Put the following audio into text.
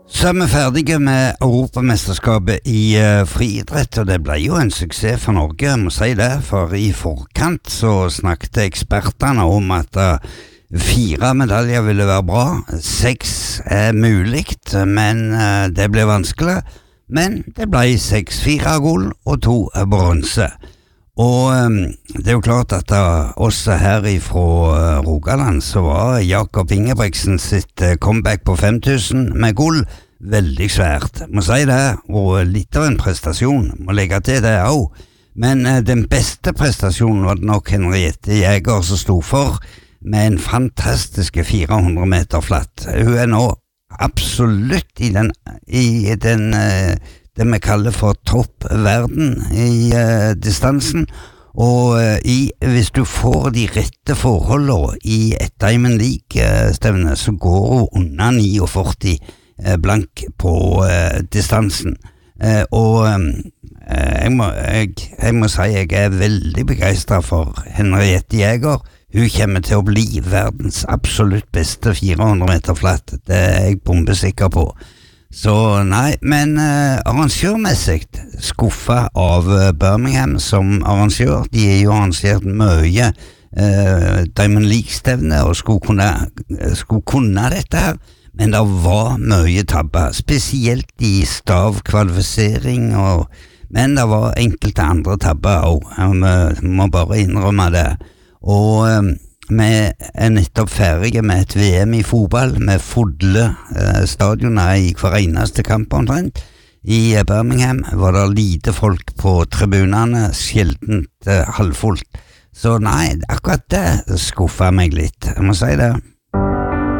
Så vi ferdige med Europamesterskapet i friidrett, og det ble jo en suksess for Norge, jeg må si det, for i forkant så snakket ekspertene om at 4 medaljer ville være bra, 6 muligt, men det ble vanskelig, men det ble 6, 4 gull og 2 bronse. Og det jo klart at oss her fra Rogaland så var Jakob Ingebrigtsen sitt comeback på 5000 med gull veldig svært, må si det, og litt av en prestasjon, må legge til det også. Men den beste prestasjonen var det nok Henriette Jæger som stod for, med en fantastisk 400 meter flatt. Hun nå absolutt i den det vi kaller for toppverden i distansen, og hvis du får de rette forholdene i et Diamond League-stevne, så går hun under 49 blank på distansen. Og jeg må si jeg veldig begeistret for Henriette Jæger. Hun kommer til å bli verdens absolutt beste 400 meter flatt, det jeg bombesikker på. Så nei, men arrangørmessig skuffa av Birmingham som arrangør. De jo arrangert mye Diamond League-stevne og skulle kunne dette her, men det var mye tabber, spesielt i stavkvalifisering, men det var enkelte andre tabber også, vi må bare innrømme det. Og vi nettopp ferdige med et VM i fotball med fulle stadioner i hver eneste kamp omtrent. I Birmingham var det lite folk på tribunene, sjeldent halvfullt. Så nei, akkurat det skuffet meg litt, jeg må si det.